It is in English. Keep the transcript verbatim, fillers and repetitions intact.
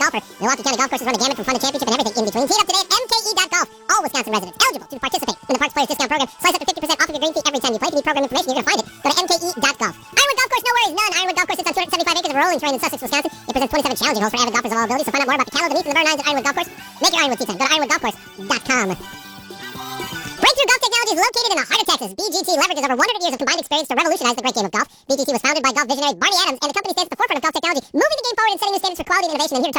golfer. Milwaukee County Golf Courses run the gamut from fun to championship and everything in between. Tee it up today at M K E dot golf. All Wisconsin residents eligible to participate in the Parks Players Discount Program. Slice up to fifty percent off of your green fee every time you play. If you need program information, you're going to find it. Go to M K E dot golf. Ironwood Golf Course, no worries, none. Ironwood Golf Course sits on two hundred seventy-five acres of rolling terrain in Sussex, Wisconsin. It presents twenty-seven challenging holes for avid golfers of all abilities. So find out more about the Callow, the Meets, and the Burr Nines at Ironwood Golf Course. Make your Ironwood tee time. Go to ironwood golf course dot com. Breakthrough Golf Technology is located in the heart of Texas. B G T leverages over one hundred years of combined experience to revolutionize the great game of golf. B G T was founded by golf visionary Barney Adams, and the company stands at the forefront of golf technology, moving the game forward and setting new standards for quality and innovation. And here to talk